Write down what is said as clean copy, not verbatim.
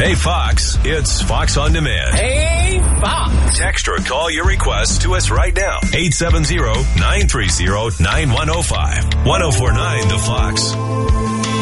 Hey, Fox, it's Fox on Demand. Hey, Fox. Text or call your request to us right now. 870-930-9105. 1049 The Fox.